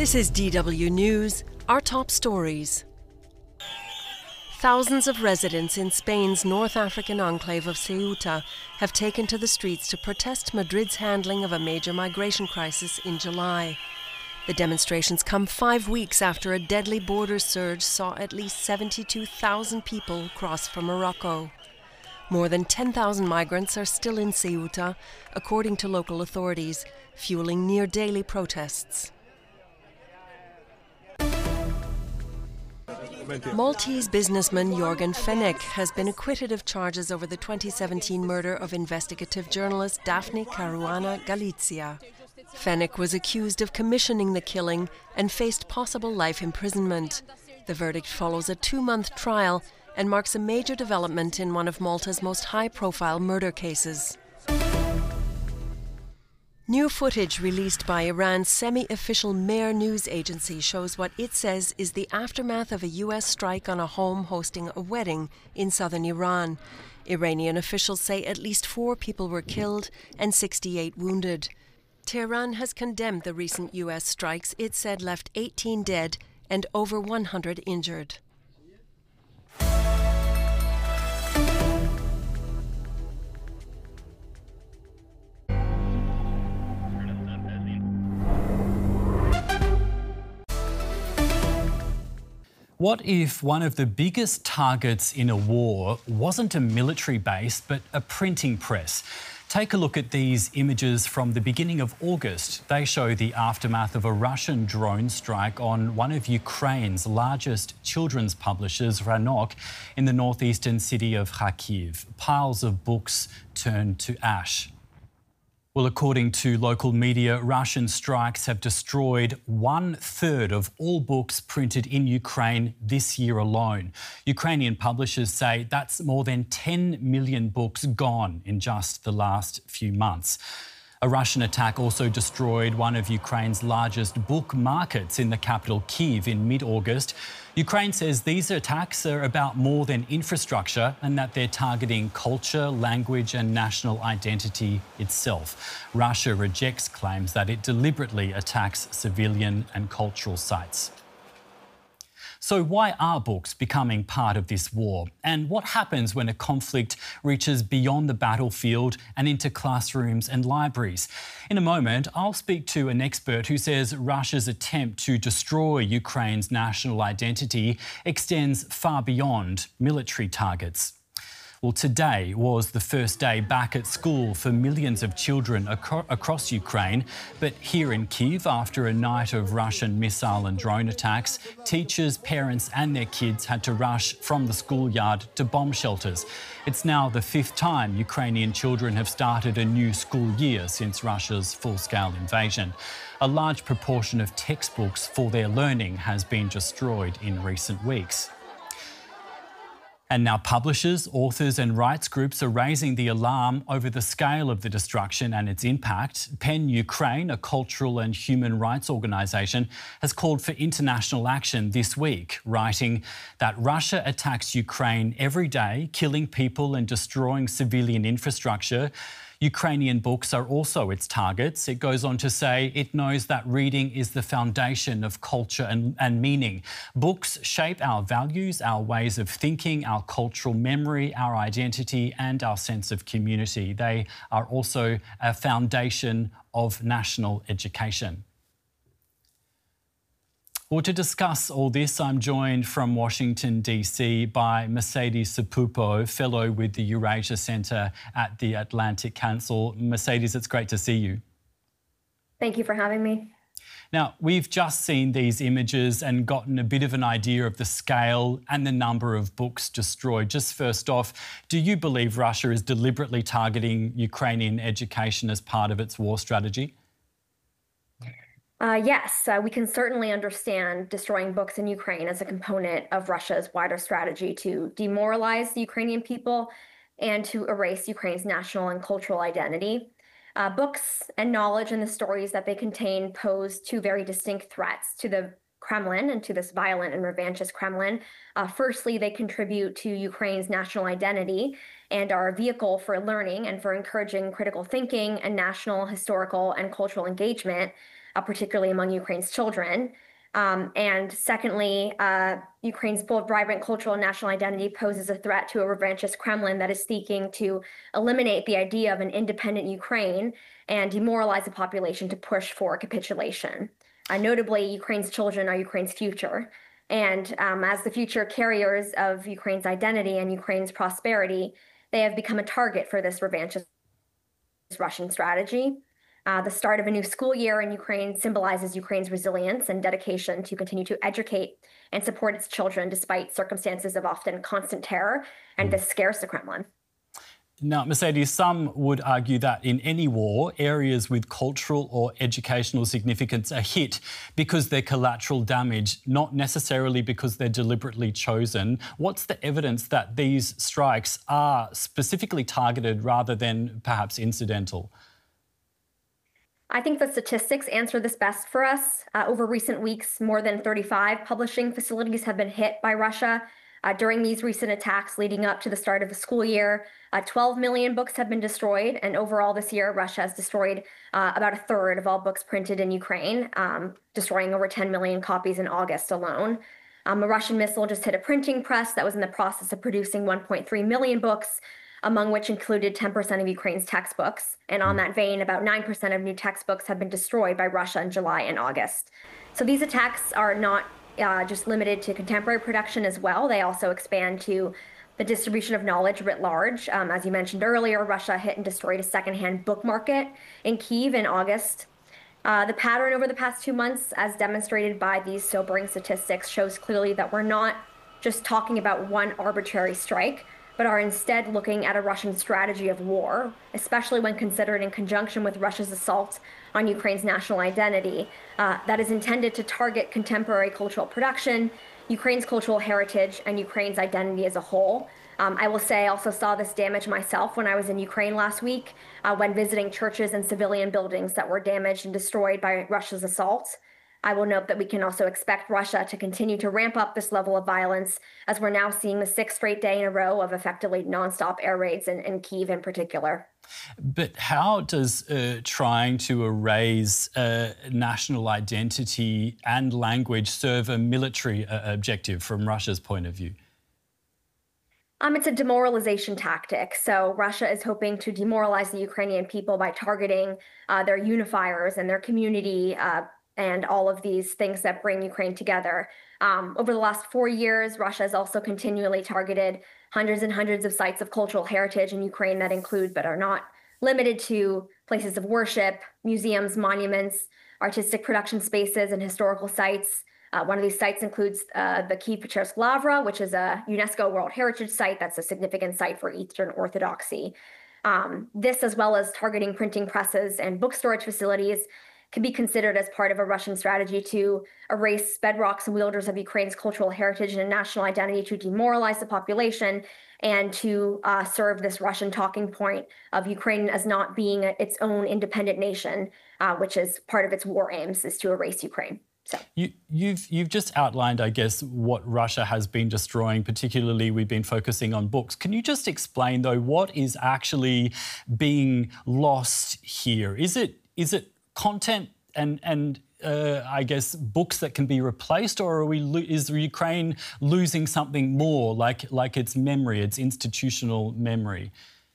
This is DW News, our top stories. Thousands of residents in Spain's North African enclave of Ceuta have taken to the streets to protest Madrid's handling of a major migration crisis in July. The demonstrations come 5 weeks after a deadly border surge saw at least 72,000 people cross from Morocco. More than 10,000 migrants are still in Ceuta, according to local authorities, fueling near-daily protests. Maltese businessman Jorgen Fenech has been acquitted of charges over the 2017 murder of investigative journalist Daphne Caruana Galizia. Fenech was accused of commissioning the killing and faced possible life imprisonment. The verdict follows a 2-month trial and marks a major development in one of Malta's most high-profile murder cases. New footage released by Iran's semi-official Mehr news agency shows what it says is the aftermath of a U.S. strike on a home hosting a wedding in southern Iran. Iranian officials say at least 4 people were killed and 68 wounded. Tehran has condemned the recent U.S. strikes it said left 18 dead and over 100 injured. What if one of the biggest targets in a war wasn't a military base, but a printing press? Take a look at these images from the beginning of August. They show the aftermath of a Russian drone strike on one of Ukraine's largest children's publishers, Ranok, in the northeastern city of Kharkiv. Piles of books turned to ash. Well, according to local media, Russian strikes have destroyed 1/3 of all books printed in Ukraine this year alone. Ukrainian publishers say that's more than 10 million books gone in just the last few months. A Russian attack also destroyed one of Ukraine's largest book markets in the capital, Kyiv, in mid-August. Ukraine says these attacks are about more than infrastructure and that they're targeting culture, language and national identity itself. Russia rejects claims that it deliberately attacks civilian and cultural sites. So why are books becoming part of this war? And what happens when a conflict reaches beyond the battlefield and into classrooms and libraries? In a moment, I'll speak to an expert who says Russia's attempt to destroy Ukraine's national identity extends far beyond military targets. Well, today was the first day back at school for millions of children across Ukraine. But here in Kyiv, after a night of Russian missile and drone attacks, teachers, parents and their kids had to rush from the schoolyard to bomb shelters. It's now the 5th time Ukrainian children have started a new school year since Russia's full-scale invasion. A large proportion of textbooks for their learning has been destroyed in recent weeks. And now publishers, authors and rights groups are raising the alarm over the scale of the destruction and its impact. PEN Ukraine, a cultural and human rights organisation, has called for international action this week, writing that Russia attacks Ukraine every day, killing people and destroying civilian infrastructure. Ukrainian books are also its targets. It goes on to say it knows that reading is the foundation of culture and meaning. Books shape our values, our ways of thinking, our cultural memory, our identity and our sense of community. They are also a foundation of national education. Well, to discuss all this, I'm joined from Washington, D.C. by Mercedes Sapoupo, fellow with the Eurasia Centre at the Atlantic Council. Mercedes, it's great to see you. Thank you for having me. Now, we've just seen these images and gotten a bit of an idea of the scale and the number of books destroyed. Just first off, do you believe Russia is deliberately targeting Ukrainian education as part of its war strategy? Yes, we can certainly understand destroying books in Ukraine as a component of Russia's wider strategy to demoralize the Ukrainian people and to erase Ukraine's national and cultural identity. Books and knowledge and the stories that they contain pose 2 very distinct threats to the Kremlin and to this violent and revanchist Kremlin. Firstly, they contribute to Ukraine's national identity and are a vehicle for learning and for encouraging critical thinking and national, historical, and cultural engagement. particularly among Ukraine's children. And secondly, Ukraine's full, vibrant cultural and national identity poses a threat to a revanchist Kremlin that is seeking to eliminate the idea of an independent Ukraine and demoralize the population to push for capitulation. Notably, Ukraine's children are Ukraine's future. And as the future carriers of Ukraine's identity and Ukraine's prosperity, they have become a target for this revanchist Russian strategy. The start of a new school year in Ukraine symbolizes Ukraine's resilience and dedication to continue to educate and support its children despite circumstances of often constant terror, and this scares the Kremlin. Now, Mercedes, some would argue that in any war, areas with cultural or educational significance are hit because they're collateral damage, not necessarily because they're deliberately chosen. What's the evidence that these strikes are specifically targeted rather than perhaps incidental? I think the statistics answer this best for us. Over recent weeks, more than 35 publishing facilities have been hit by Russia. During these recent attacks leading up to the start of the school year, 12 million books have been destroyed. And overall this year, Russia has destroyed about a third of all books printed in Ukraine, destroying over 10 million copies in August alone. A Russian missile just hit a printing press that was in the process of producing 1.3 million books, among which included 10% of Ukraine's textbooks. And on that vein, about 9% of new textbooks have been destroyed by Russia in July and August. So these attacks are not just limited to contemporary production as well. They also expand to the distribution of knowledge writ large. As you mentioned earlier, Russia hit and destroyed a secondhand book market in Kyiv in August. The pattern over the past 2 months, as demonstrated by these sobering statistics, shows clearly that we're not just talking about one arbitrary strike, but are instead looking at a Russian strategy of war, especially when considered in conjunction with Russia's assault on Ukraine's national identity, that is intended to target contemporary cultural production, Ukraine's cultural heritage, and Ukraine's identity as a whole. I will say I also saw this damage myself when I was in Ukraine last week, when visiting churches and civilian buildings that were damaged and destroyed by Russia's assault. I will note that we can also expect Russia to continue to ramp up this level of violence, as we're now seeing the 6th straight day in a row of effectively nonstop air raids in Kyiv in particular. But how does trying to erase national identity and language serve a military objective from Russia's point of view? It's a demoralization tactic. So Russia is hoping to demoralize the Ukrainian people by targeting their unifiers and their community and all of these things that bring Ukraine together. Over the last 4 years, Russia has also continually targeted hundreds and hundreds of sites of cultural heritage in Ukraine that include, but are not limited to, places of worship, museums, monuments, artistic production spaces, and historical sites. One of these sites includes the Kyiv-Pechersk Lavra, which is a UNESCO World Heritage Site. That's a significant site for Eastern Orthodoxy. This, as well as targeting printing presses and book storage facilities, can be considered as part of a Russian strategy to erase bedrocks and wielders of Ukraine's cultural heritage and national identity, to demoralize the population, and to serve this Russian talking point of Ukraine as not being its own independent nation, which is part of its war aims, is to erase Ukraine. So you've just outlined, I guess, what Russia has been destroying. Particularly, we've been focusing on books. Can you just explain, though, what is actually being lost here? Is it content and I guess books that can be replaced, or is Ukraine losing something more, like its memory, its institutional memory?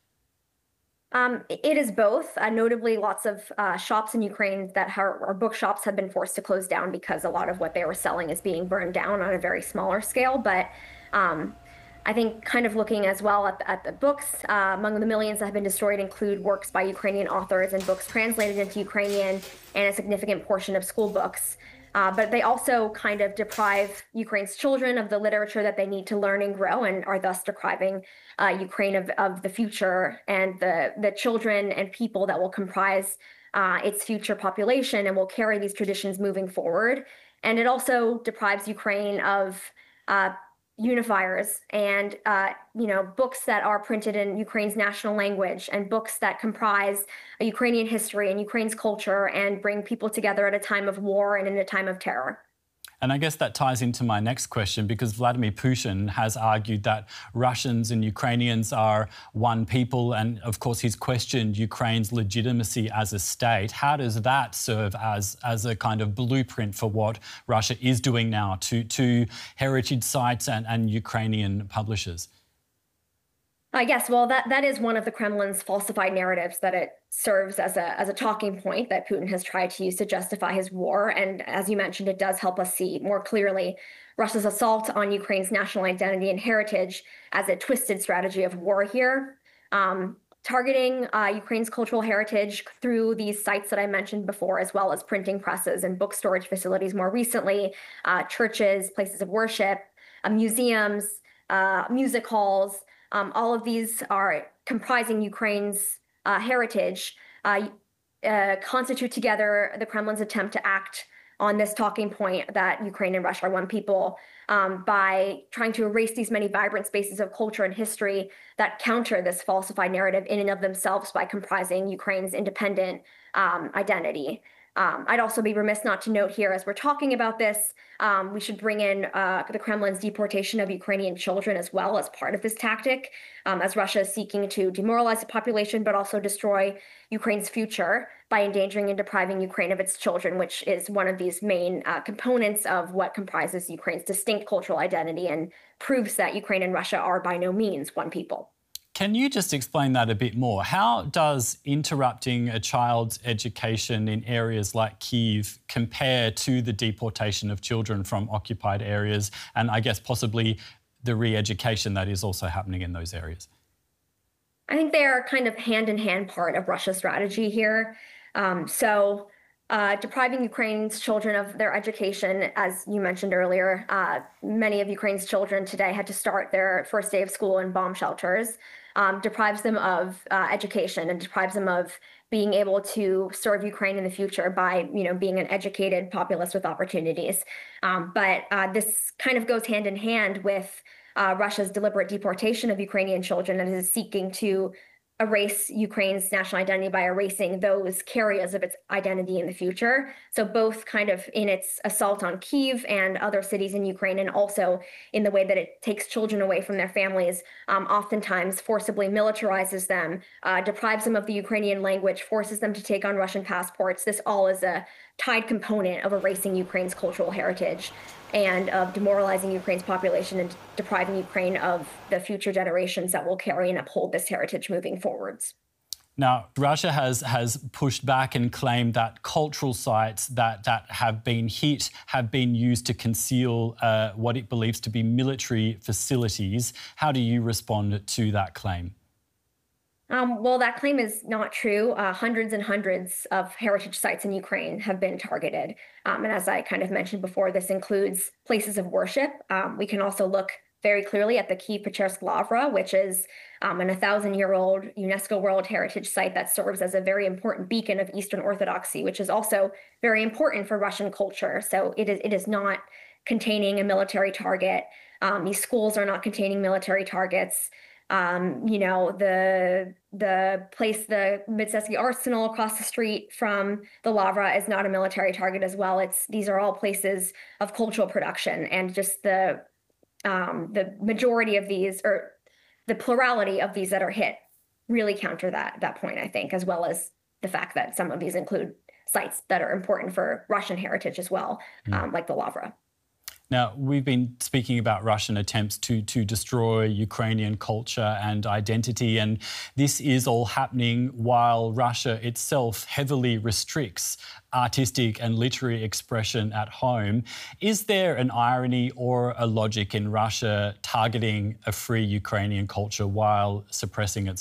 It is both. Notably, lots of shops in Ukraine that are bookshops have been forced to close down because a lot of what they were selling is being burned down on a very smaller scale. But I think kind of looking as well at the books, among the millions that have been destroyed include works by Ukrainian authors and books translated into Ukrainian, and a significant portion of school books. But they also kind of deprive Ukraine's children of the literature that they need to learn and grow, and are thus depriving Ukraine of the future and the children and people that will comprise its future population and will carry these traditions moving forward. And it also deprives Ukraine of unifiers and books that are printed in Ukraine's national language, and books that comprise a Ukrainian history and Ukraine's culture and bring people together at a time of war and in a time of terror. And I guess that ties into my next question, because Vladimir Putin has argued that Russians and Ukrainians are one people, and of course he's questioned Ukraine's legitimacy as a state. How does that serve as a kind of blueprint for what Russia is doing now to heritage sites and Ukrainian publishers? Yes, well, that is one of the Kremlin's falsified narratives that it serves as a talking point that Putin has tried to use to justify his war. And as you mentioned, it does help us see more clearly Russia's assault on Ukraine's national identity and heritage as a twisted strategy of war here, targeting Ukraine's cultural heritage through these sites that I mentioned before, as well as printing presses and book storage facilities more recently, churches, places of worship, museums, music halls. All of these are comprising Ukraine's heritage, constitute together the Kremlin's attempt to act on this talking point that Ukraine and Russia are one people by trying to erase these many vibrant spaces of culture and history that counter this falsified narrative in and of themselves by comprising Ukraine's independent identity. I'd also be remiss not to note here, as we're talking about this, we should bring in the Kremlin's deportation of Ukrainian children as well as part of this tactic, as Russia is seeking to demoralize the population, but also destroy Ukraine's future by endangering and depriving Ukraine of its children, which is one of these main components of what comprises Ukraine's distinct cultural identity and proves that Ukraine and Russia are by no means one people. Can you just explain that a bit more? How does interrupting a child's education in areas like Kyiv compare to the deportation of children from occupied areas and I guess possibly the re-education that is also happening in those areas? I think they are kind of hand-in-hand part of Russia's strategy here. Depriving Ukraine's children of their education, as you mentioned earlier, many of Ukraine's children today had to start their first day of school in bomb shelters, deprives them of education and deprives them of being able to serve Ukraine in the future by, being an educated populace with opportunities. But this kind of goes hand in hand with Russia's deliberate deportation of Ukrainian children and is seeking to erase Ukraine's national identity by erasing those carriers of its identity in the future. So both kind of in its assault on Kyiv and other cities in Ukraine, and also in the way that it takes children away from their families, oftentimes forcibly militarizes them, deprives them of the Ukrainian language, forces them to take on Russian passports. This all is a tied component of erasing Ukraine's cultural heritage and of demoralizing Ukraine's population and depriving Ukraine of the future generations that will carry and uphold this heritage moving forwards. Now, Russia has pushed back and claimed that cultural sites that have been hit have been used to conceal what it believes to be military facilities. How do you respond to that claim? Well, that claim is not true. Hundreds and hundreds of heritage sites in Ukraine have been targeted. And as I kind of mentioned before, this includes places of worship. We can also look very clearly at the Kyiv-Pechersk Lavra, which is an 1,000-year-old UNESCO World Heritage Site that serves as a very important beacon of Eastern Orthodoxy, which is also very important for Russian culture. So it is not containing a military target. These schools are not containing military targets. The place, the Mystysky Arsenal across the street from the Lavra is not a military target as well. These are all places of cultural production, and just the majority of these, or the plurality of these that are hit, really counter that point, I think, as well as the fact that some of these include sites that are important for Russian heritage as well, like the Lavra. Now, we've been speaking about Russian attempts to destroy Ukrainian culture and identity, and this is all happening while Russia itself heavily restricts artistic and literary expression at home. Is there an irony or a logic in Russia targeting a free Ukrainian culture while suppressing its